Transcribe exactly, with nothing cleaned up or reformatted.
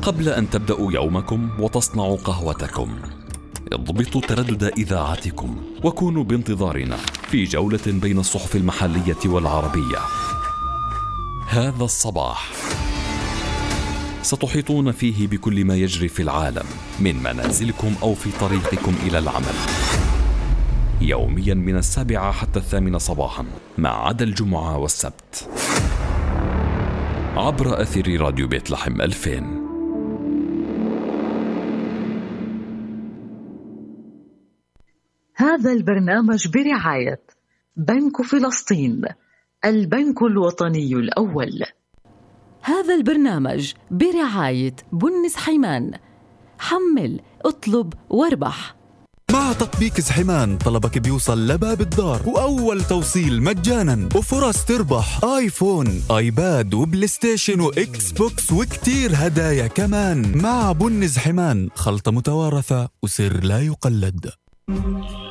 قبل أن تبدأوا يومكم وتصنعوا قهوتكم، اضبطوا تردد إذاعتكم وكونوا بانتظارنا في جولة بين الصحف المحلية والعربية. هذا الصباح ستحيطون فيه بكل ما يجري في العالم، من منازلكم أو في طريقكم إلى العمل، يوميا من السابعة حتى الثامنة صباحا، ما عدا الجمعة والسبت، عبر أثير راديو بيت لحم ألفين. هذا البرنامج برعاية بنك فلسطين، البنك الوطني الأول. هذا البرنامج برعاية بنس حيمان، حمل اطلب واربح. مع تطبيق زحمان طلبك بيوصل لباب الدار، وأول توصيل مجانا، وفرص تربح آيفون، آيباد وبلاي ستيشن وإكس بوكس وكتير هدايا كمان. مع بن زحمان، خلطة متوارثة وسر لا يقلد.